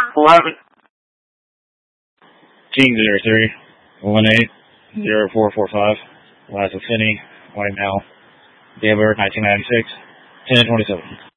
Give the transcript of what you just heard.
11. Team 03-18-0445. Last of Finney, white male. Date of birth 1996. 10-27.